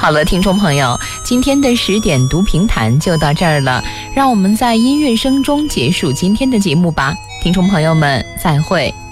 好了，听众朋友，今天的10点读评谈就到这儿了，让我们在音乐声中结束今天的节目吧。听众朋友们，再会。